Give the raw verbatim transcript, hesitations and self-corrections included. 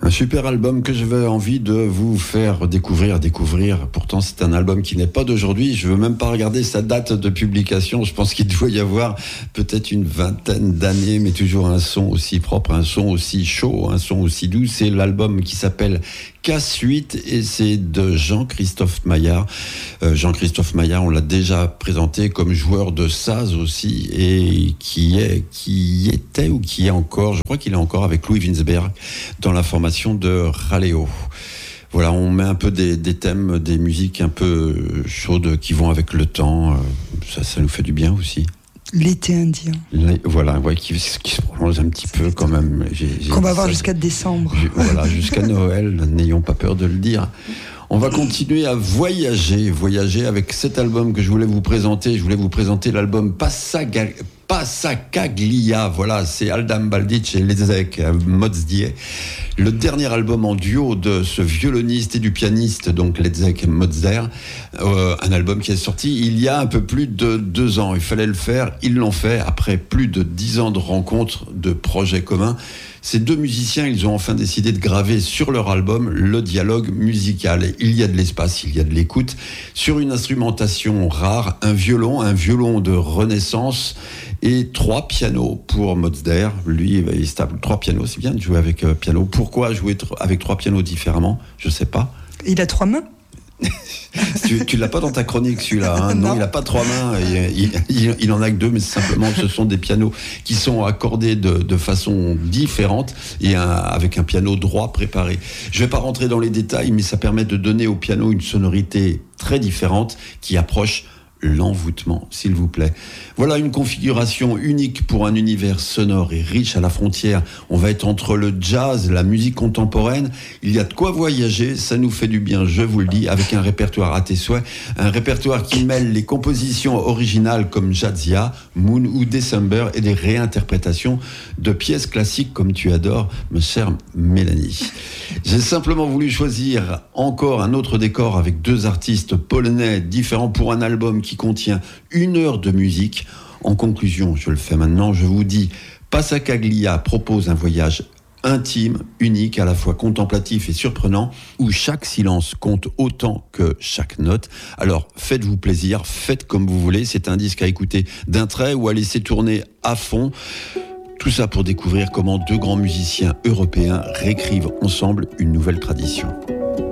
Un super album que j'avais envie de vous faire découvrir, découvrir. Pourtant, c'est un album qui n'est pas d'aujourd'hui. Je veux même pas regarder sa date de publication. Je pense qu'il doit y avoir peut-être une vingtaine d'années, mais toujours un son aussi propre, un son aussi chaud, un son aussi doux. C'est l'album qui s'appelle Casse huit et c'est de Jean-Christophe Maillard. Euh, Jean-Christophe Maillard, on l'a déjà présenté comme joueur de saz aussi et qui est, qui était ou qui est encore, je crois qu'il est encore avec Louis Winsberg dans la formation de Raleo. Voilà, on met un peu des, des thèmes, des musiques un peu chaudes qui vont avec le temps. Ça, ça nous fait du bien aussi. L'été indien. Les, voilà, ouais, qui, qui se prolonge un petit peu quand même. J'ai, j'ai Qu'on va voir jusqu'à décembre. Voilà, jusqu'à Noël, n'ayons pas peur de le dire. On va continuer à voyager, voyager avec cet album que je voulais vous présenter. Je voulais vous présenter l'album Passaga, Passacaglia. Voilà, c'est Aldam Baldic et Leszek Mozdie. Le dernier album en duo de ce violoniste et du pianiste, donc Leszek Mozdie. Euh, un album qui est sorti il y a un peu plus de deux ans. Il fallait le faire, ils l'ont fait après plus de dix ans de rencontres, de projets communs. Ces deux musiciens, ils ont enfin décidé de graver sur leur album le dialogue musical. Il y a de l'espace, il y a de l'écoute. Sur une instrumentation rare, un violon, un violon de renaissance et trois pianos pour Mozdie. Lui, il est stable. Trois pianos, c'est bien de jouer avec euh, piano. Pourquoi jouer tr- avec trois pianos différemment ? Je sais pas. Il a trois mains. tu, tu l'as pas dans ta chronique celui-là, hein. non. non, il a pas trois mains, il, il, il en a que deux, mais simplement ce sont des pianos qui sont accordés de, de façon différente et un, avec un piano droit préparé. Je vais pas rentrer dans les détails, mais ça permet de donner au piano une sonorité très différente qui approche l'envoûtement, s'il vous plaît. Voilà une configuration unique pour un univers sonore et riche à la frontière. On va être entre le jazz, la musique contemporaine. Il y a de quoi voyager, ça nous fait du bien, je vous le dis, avec un répertoire à tes souhaits. Un répertoire qui mêle les compositions originales comme Jadzia, Moon ou December et des réinterprétations de pièces classiques comme tu adores, ma chère Mélanie. J'ai simplement voulu choisir encore un autre décor avec deux artistes polonais différents pour un album qui contient une heure de musique. En conclusion, je le fais maintenant, je vous dis, Passacaglia propose un voyage intime, unique, à la fois contemplatif et surprenant, où chaque silence compte autant que chaque note. Alors, faites-vous plaisir, faites comme vous voulez, c'est un disque à écouter d'un trait ou à laisser tourner à fond. Tout ça pour découvrir comment deux grands musiciens européens réécrivent ensemble une nouvelle tradition.